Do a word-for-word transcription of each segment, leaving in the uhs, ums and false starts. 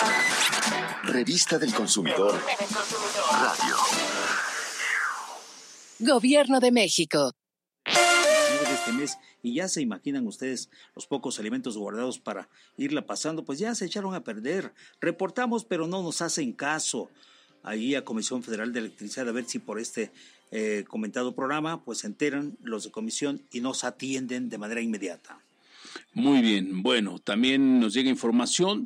Revista del Consumidor. Radio. Gobierno de México. De este mes, y ya se imaginan ustedes los pocos alimentos guardados para irla pasando, pues ya se echaron a perder. Reportamos, pero no nos hacen caso. Ahí a Comisión Federal de Electricidad, a ver si por este eh, comentado programa, pues se enteran los de comisión y nos atienden de manera inmediata. Muy bien, bueno, también nos llega información.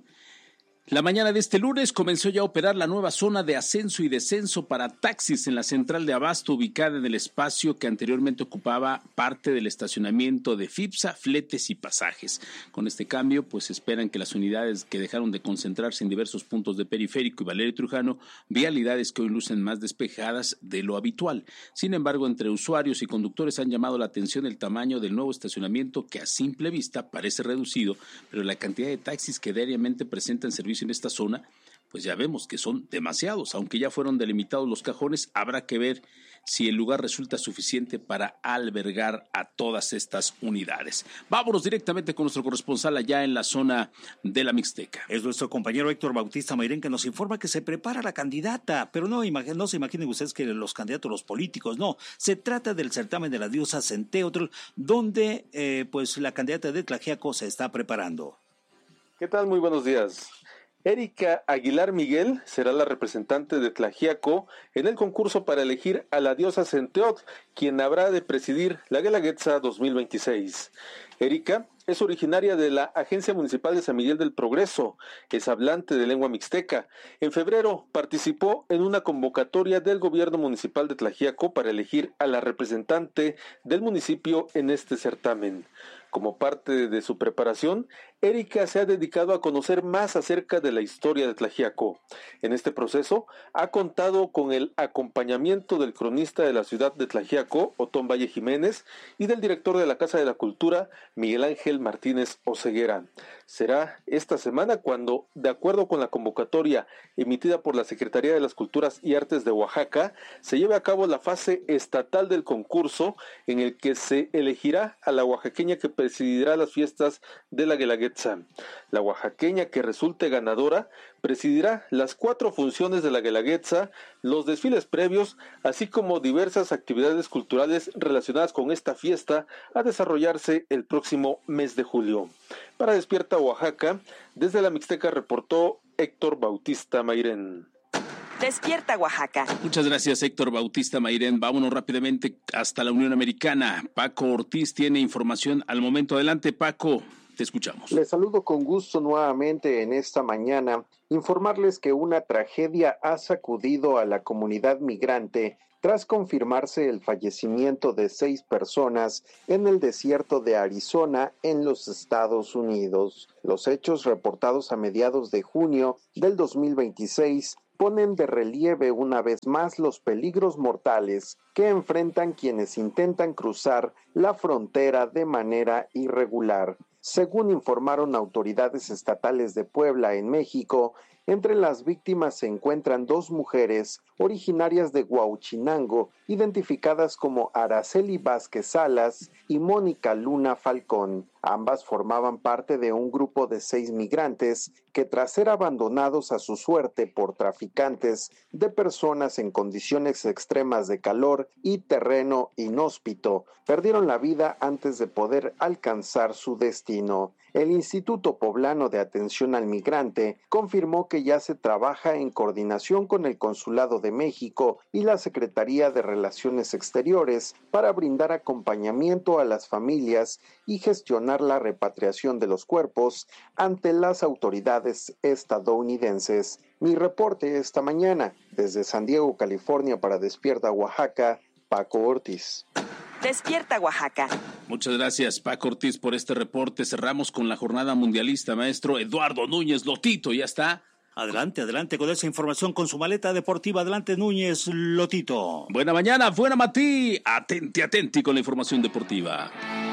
La mañana de este lunes comenzó ya a operar la nueva zona de ascenso y descenso para taxis en la central de abasto ubicada en el espacio que anteriormente ocupaba parte del estacionamiento de FIPSA, Fletes y Pasajes. Con este cambio, pues esperan que las unidades que dejaron de concentrarse en diversos puntos de Periférico y Valerio Trujano, vialidades que hoy lucen más despejadas de lo habitual. Sin embargo, entre usuarios y conductores han llamado la atención el tamaño del nuevo estacionamiento que a simple vista parece reducido, pero la cantidad de taxis que diariamente presentan servicio en esta zona, pues ya vemos que son demasiados. Aunque ya fueron delimitados los cajones, habrá que ver si el lugar resulta suficiente para albergar a todas estas unidades. Vámonos directamente con nuestro corresponsal allá en la zona de la Mixteca. Es nuestro compañero Héctor Bautista Mairén, que nos informa que se prepara la candidata, pero no, no se imaginen ustedes que los candidatos, los políticos, no, se trata del certamen de la diosa Centeotl, donde eh, pues la candidata de Tlaxiaco se está preparando. ¿Qué tal? Muy buenos días. Erika Aguilar Miguel será la representante de Tlaxiaco en el concurso para elegir a la diosa Centeotl, quien habrá de presidir la Guelaguetza dos mil veintiséis. Erika es originaria de la Agencia Municipal de San Miguel del Progreso, es hablante de lengua mixteca. En febrero participó en una convocatoria del gobierno municipal de Tlaxiaco para elegir a la representante del municipio en este certamen. Como parte de su preparación, Erika se ha dedicado a conocer más acerca de la historia de Tlaxiaco. En este proceso, ha contado con el acompañamiento del cronista de la ciudad de Tlaxiaco, Otón Valle Jiménez, y del director de la Casa de la Cultura, Miguel Ángel Martínez Oseguera. Será esta semana cuando, de acuerdo con la convocatoria emitida por la Secretaría de las Culturas y Artes de Oaxaca, se lleve a cabo la fase estatal del concurso, en el que se elegirá a la oaxaqueña que presidirá las fiestas de la Guelaguetza. La oaxaqueña que resulte ganadora presidirá las cuatro funciones de la Guelaguetza, los desfiles previos, así como diversas actividades culturales relacionadas con esta fiesta a desarrollarse el próximo mes de julio. Para Despierta Oaxaca, desde la Mixteca reportó Héctor Bautista Mairén. Despierta Oaxaca. Muchas gracias, Héctor Bautista Mairén. Vámonos rápidamente hasta la Unión Americana. Paco Ortiz tiene información al momento. Adelante, Paco, te escuchamos. Les saludo con gusto nuevamente en esta mañana. Informarles que una tragedia ha sacudido a la comunidad migrante tras confirmarse el fallecimiento de seis personas en el desierto de Arizona, en los Estados Unidos. Los hechos, reportados a mediados de junio del dos mil veintiséis, ponen de relieve una vez más los peligros mortales que enfrentan quienes intentan cruzar la frontera de manera irregular. Según informaron autoridades estatales de Puebla, en México, entre las víctimas se encuentran dos mujeres originarias de Huauchinango, identificadas como Araceli Vázquez Salas y Mónica Luna Falcón. Ambas formaban parte de un grupo de seis migrantes que, tras ser abandonados a su suerte por traficantes de personas en condiciones extremas de calor y terreno inhóspito, perdieron la vida antes de poder alcanzar su destino. El Instituto Poblano de Atención al Migrante confirmó que ya se trabaja en coordinación con el Consulado de México y la Secretaría de Relaciones Exteriores para brindar acompañamiento a las familias y gestionar la repatriación de los cuerpos ante las autoridades estadounidenses. Mi reporte esta mañana desde San Diego, California, para Despierta Oaxaca, Paco Ortiz. Despierta Oaxaca. Muchas gracias, Paco Ortiz, por este reporte. Cerramos con la jornada mundialista. Maestro Eduardo Núñez Lotito, ¿ya está? Adelante, adelante con esa información con su maleta deportiva. Adelante, Núñez Lotito. Buena mañana, buena matí. Atenti, atenti con la información deportiva.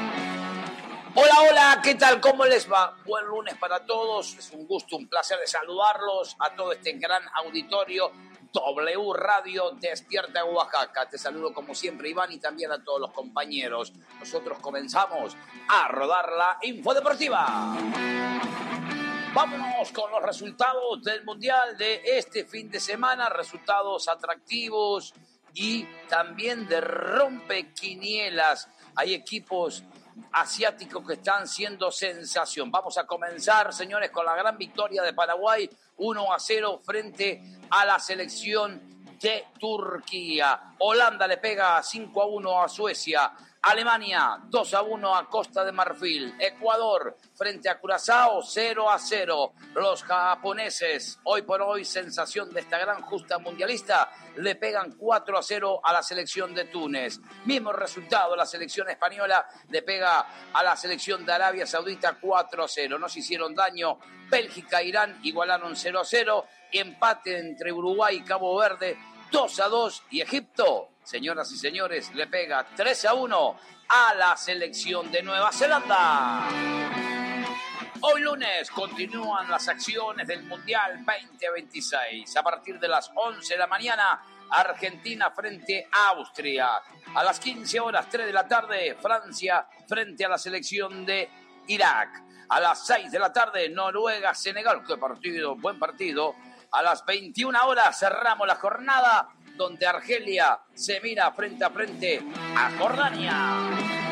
Hola, hola, ¿qué tal? ¿Cómo les va? Buen lunes para todos. Es un gusto, un placer de saludarlos a todo este gran auditorio. W Radio Despierta Oaxaca. Te saludo como siempre, Iván, y también a todos los compañeros. Nosotros comenzamos a rodar la Info Deportiva. Vámonos con los resultados del Mundial de este fin de semana, resultados atractivos y también de rompequinielas. Hay equipos asiáticos que están siendo sensación. Vamos a comenzar, señores, con la gran victoria de Paraguay, uno a cero frente a la selección de Turquía. Holanda le pega cinco a uno a Suecia. Alemania, dos a uno a Costa de Marfil. Ecuador, frente a Curazao, cero a cero. Los japoneses, hoy por hoy, sensación de esta gran justa mundialista, le pegan cuatro a cero a la selección de Túnez. Mismo resultado, la selección española le pega a la selección de Arabia Saudita cuatro a cero. No se hicieron daño. Bélgica e Irán igualaron cero a cero. Empate entre Uruguay y Cabo Verde, dos a dos. Y Egipto, señoras y señores, le pega tres a uno a la selección de Nueva Zelanda. Hoy lunes continúan las acciones del Mundial veinte veintiséis. A partir de las once de la mañana, Argentina frente a Austria. A las quince horas, tres de la tarde, Francia frente a la selección de Irak. A las seis de la tarde, Noruega, Senegal. Qué partido, buen partido. A las veintiuna horas cerramos la jornada, donde Argelia se mira frente a frente a Jordania.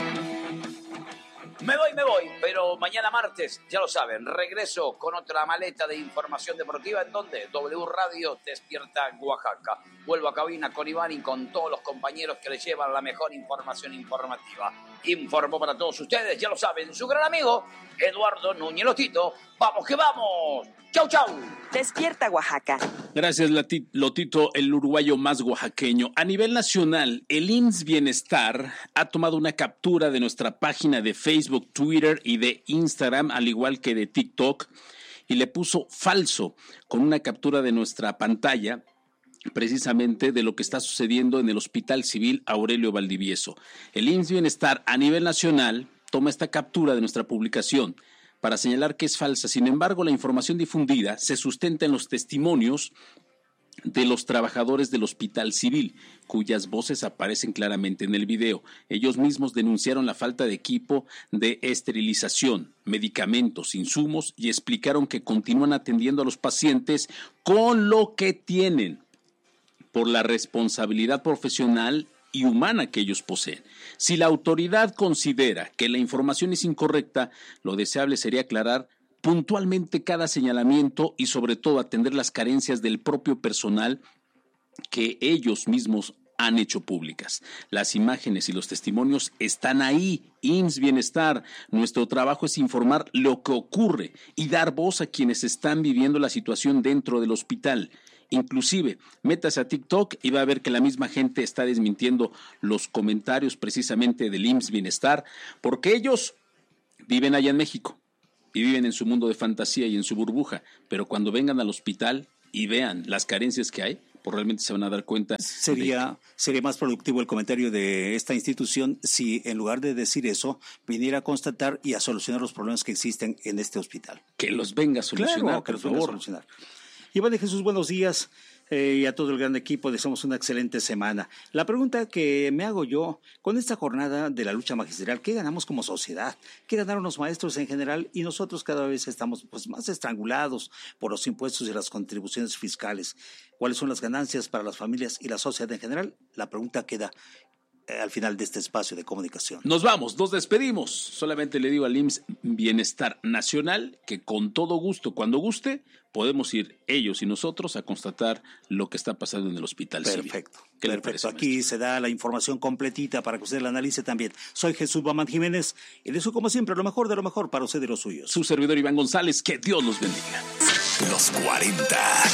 Me voy, me voy, pero mañana martes, ya lo saben, regreso con otra maleta de información deportiva. ¿En donde W Radio Despierta Oaxaca. Vuelvo a cabina con Iván y con todos los compañeros que les llevan la mejor información informativa. Informo para todos ustedes, ya lo saben, su gran amigo Eduardo Núñez Lotito. ¡Vamos que vamos! ¡Chau, chau! Despierta Oaxaca. Gracias, Lotito, el uruguayo más oaxaqueño. A nivel nacional, el I M S S Bienestar ha tomado una captura de nuestra página de Facebook, Twitter y de Instagram, al igual que de TikTok, y le puso falso con una captura de nuestra pantalla, precisamente de lo que está sucediendo en el Hospital Civil Aurelio Valdivieso. El I M S S Bienestar a nivel nacional toma esta captura de nuestra publicación para señalar que es falsa. Sin embargo, la información difundida se sustenta en los testimonios de los trabajadores del Hospital Civil, cuyas voces aparecen claramente en el video. Ellos mismos denunciaron la falta de equipo de esterilización, medicamentos, insumos y explicaron que continúan atendiendo a los pacientes con lo que tienen por la responsabilidad profesional y humana que ellos poseen. Si la autoridad considera que la información es incorrecta, lo deseable sería aclarar puntualmente cada señalamiento y sobre todo atender las carencias del propio personal que ellos mismos han hecho públicas. Las imágenes y los testimonios están ahí. I M S S Bienestar, nuestro trabajo es informar lo que ocurre y dar voz a quienes están viviendo la situación dentro del hospital. Inclusive, métase a TikTok y va a ver que la misma gente está desmintiendo los comentarios precisamente del I M S S Bienestar, porque ellos viven allá en México y viven en su mundo de fantasía y en su burbuja, pero cuando vengan al hospital y vean las carencias que hay, pues realmente se van a dar cuenta. Sería, sería más productivo el comentario de esta institución si en lugar de decir eso, viniera a constatar y a solucionar los problemas que existen en este hospital. Que los venga a solucionar, claro, que los venga a solucionar. Iván de Jesús, buenos días, eh, y a todo el gran equipo deseamos una excelente semana. La pregunta que me hago yo, con esta jornada de la lucha magisterial, ¿qué ganamos como sociedad? ¿Qué ganaron los maestros en general? Y nosotros cada vez estamos pues, más estrangulados por los impuestos y las contribuciones fiscales. ¿Cuáles son las ganancias para las familias y la sociedad en general? La pregunta queda eh, al final de este espacio de comunicación. Nos vamos, nos despedimos. Solamente le digo al I M S S Bienestar Nacional que con todo gusto, cuando guste, podemos ir ellos y nosotros a constatar lo que está pasando en el Hospital Civil. Perfecto, perfecto. Aquí se da la información completita para que usted la analice también. Soy Jesús Bamán Jiménez y deseo como siempre lo mejor de lo mejor para usted y los suyos. Su servidor Iván González, que Dios los bendiga. Los cuarenta.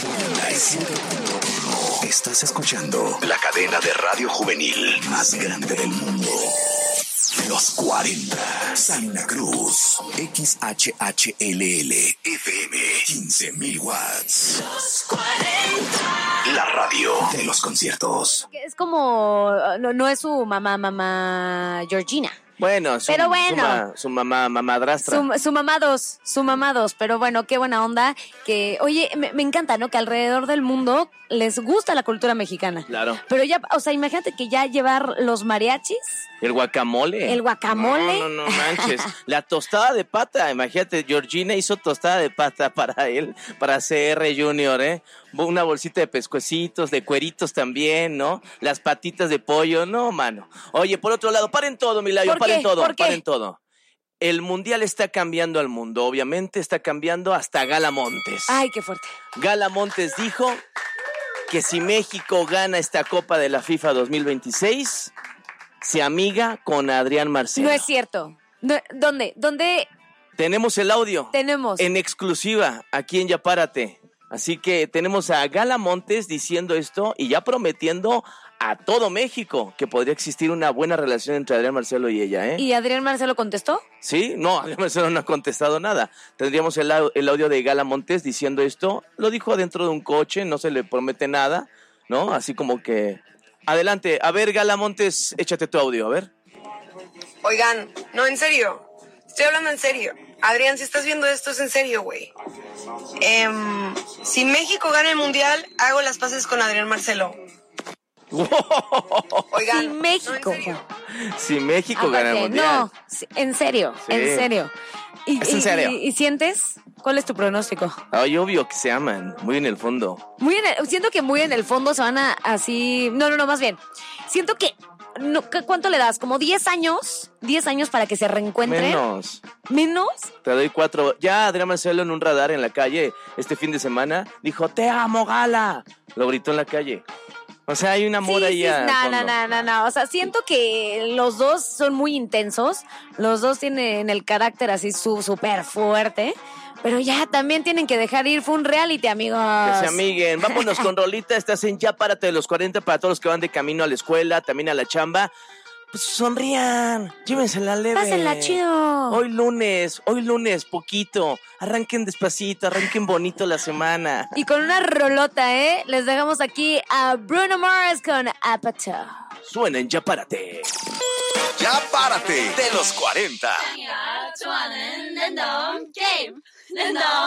Estás escuchando la cadena de radio juvenil más grande del mundo. Los cuarenta. Salina Cruz. X H H L L. F M. quince mil watts. Los cuarenta. La radio de los conciertos. Es como... No, no es su mamá, mamá Georgina. Bueno, su, pero bueno. Su, ma, su mamá, mamadrastra. Su, su mamá dos, su mamá dos, pero bueno, qué buena onda. Que, oye, me, me encanta, ¿no? Que alrededor del mundo les gusta la cultura mexicana. Claro. Pero ya, o sea, imagínate que ya llevar los mariachis. El guacamole. El guacamole. No, no, no manches. La tostada de pata, imagínate, Georgina hizo tostada de pata para él, para C R Junior, ¿eh? Una bolsita de pescuecitos, de cueritos también, ¿no? Las patitas de pollo, no, mano. Oye, por otro lado, paren todo, Milayo, ¿Por paren qué? todo, ¿Por qué? paren todo. El mundial está cambiando al mundo, obviamente está cambiando hasta Gala Montes. Ay, qué fuerte. Gala Montes dijo que si México gana esta Copa de la FIFA dos mil veintiséis, se amiga con Adrián Marcelo. No es cierto. No, ¿Dónde? ¿Dónde Tenemos el audio. tenemos? En exclusiva, aquí en Ya Párate. Así que tenemos a Gala Montes diciendo esto y ya prometiendo a todo México que podría existir una buena relación entre Adrián Marcelo y ella, ¿eh? ¿Y Adrián Marcelo contestó? Sí, no, Adrián Marcelo no ha contestado nada. Tendríamos el, au- el audio de Gala Montes diciendo esto. Lo dijo adentro de un coche, no se le promete nada, ¿no? Así como que... Adelante, a ver, Gala Montes, échate tu audio, a ver. Oigan, no, en serio. Estoy hablando en serio. Adrián, si estás viendo esto, es en serio, güey. Eh, si México gana el Mundial, hago las paces con Adrián Marcelo. Oigan, Si México. no, en serio. Si México gana el Aparte, Mundial. no, sí, en serio, Sí. en serio. Y, Es en y- serio. Y, y sientes? ¿Cuál es tu pronóstico? Ay, obvio que se aman, muy en el fondo. Muy en el- siento que muy en el fondo se van a así... No, no, no, más bien. Siento que... No, ¿qué- ¿Cuánto le das? ¿Como diez años? ¿diez años para que se reencuentren? Menos. ¿Menos? Te doy cuatro. Ya Adrián Marcelo en un radar en la calle este fin de semana dijo, te amo, Gala. Lo gritó en la calle. O sea, hay un amor Sí, ahí sí, a no, fondo. no, no, no, no. O sea, siento que los dos son muy intensos. Los dos tienen el carácter así su- súper fuerte. Pero ya también tienen que dejar ir. Fue un reality, amigos. Que se amiguen. Vámonos con Rolita. Estás en Ya Párate de los cuarenta para todos los que van de camino a la escuela, también a la chamba. Pues sonrían. Llévensela leve. Pásenla chido. Hoy lunes, hoy lunes, poquito. Arranquen despacito, arranquen bonito la semana. Y con una rolota, ¿eh? Les dejamos aquí a Bruno Mars con Apatow. Suena en Ya Párate. Ya Párate de los cuarenta.